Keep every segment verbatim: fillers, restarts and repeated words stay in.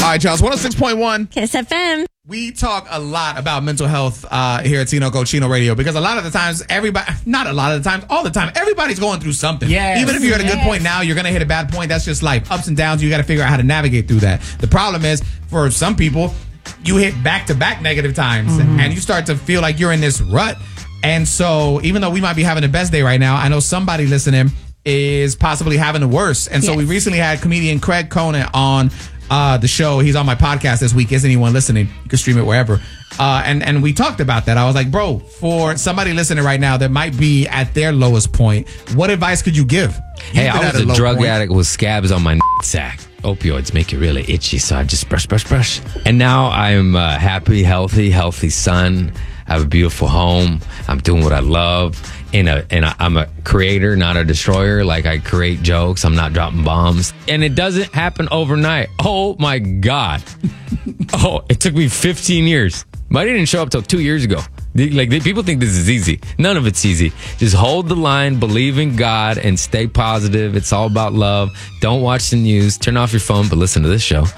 right, y'all. It's one oh six point one. Kiss F M. We talk a lot about mental health uh, here at Tino Cochino Radio because a lot of the times, everybody, not a lot of the times, all the time, everybody's going through something. Yes. Even if you're at a good Yes. point now, you're going to hit a bad point. That's just life. Ups and downs. You got to figure out how to navigate through that. The problem is, for some people, you hit back-to-back negative times mm-hmm. and you start to feel like you're in this rut. And so even though we might be having the best day right now, I know somebody listening is possibly having the worst. And so Yes. we recently had comedian Craig Conant on uh, the show. He's on my podcast this week. Is anyone listening? You can stream it wherever. Uh, and, and we talked about that. I was like, bro, for somebody listening right now that might be at their lowest point, what advice could you give? Hey, You've been I at was a, low drug point. addict with scabs on my sack. Opioids make you really itchy, so I just brush, brush, brush. And now I'm a happy, healthy, healthy son. I have a beautiful home. I'm doing what I love. And, a, and a, I'm a creator, not a destroyer. Like, I create jokes. I'm not dropping bombs. And it doesn't happen overnight. Oh, my God. Oh, it took me fifteen years. But I didn't show up till two years ago. Like, people think this is easy. None of it's easy. Just hold the line, believe in God, and stay positive. It's all about love. Don't watch the news. Turn off your phone, but listen to this show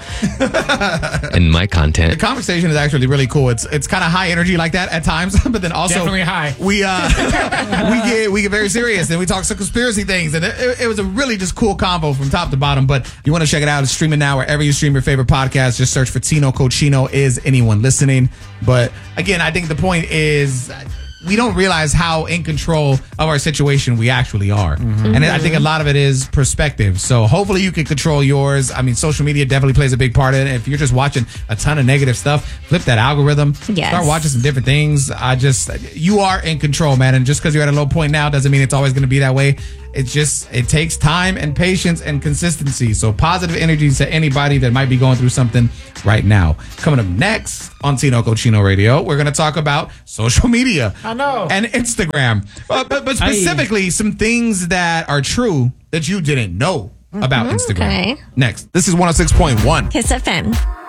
and my content. The conversation is actually really cool. It's it's kind of high energy like that at times, but then also Definitely high. We uh we get we get very serious and we talk some conspiracy things, and it, it was a really just cool combo from top to bottom. But you want to check it out? It's streaming now wherever you stream your favorite podcast. Just search for Tino Cochino. Is anyone listening? But again, I think the point is we don't realize how in control of our situation we actually are. Mm-hmm. And I think a lot of it is perspective. So hopefully you can control yours. I mean, social media definitely plays a big part in it. If you're just watching a ton of negative stuff, flip that algorithm. Yes. Start watching some different things. I just, you are in control, man. And just because you're at a low point now doesn't mean it's always going to be that way. It's just, it takes time and patience and consistency. So positive energy to anybody that might be going through something right now. Coming up next on Tino Cochino Radio, we're going to talk about social media. I know. And Instagram. But, but, but specifically, some things that are true that you didn't know about Instagram. okay. Next. This is one oh six point one. Kiss F M.